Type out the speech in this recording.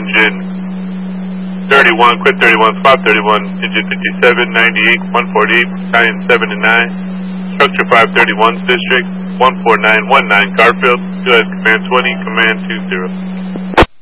engine 31, quit 31, spot 31, engine 57, 98, 148, battalion 7 and 9, structure 531, district 14919, Garfield, go ahead, command 20, command 20.